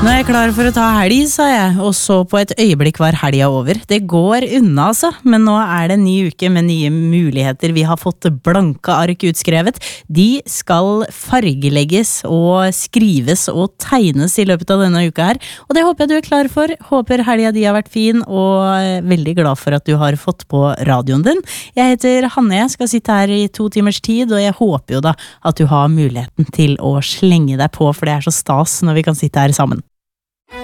Nå er jeg klar for å ta helg, sa jeg, og så på et øyeblikk var helga over. Det går unna, altså, men nå er det en ny uke med nye muligheter. Vi har fått blanke ark utskrevet. De skal fargelegges og skrives og tegnes i løpet av denne uka her, og det håper jeg du er klar for. Håper helga di har vært fin, og veldig glad for at du har fått på radioen din. Jeg heter Hanne, jeg skal sitte her i 2 timers tid, og jeg håper jo da at du har muligheten til å slenge deg på, for det er så stas når vi kan sitte her sammen.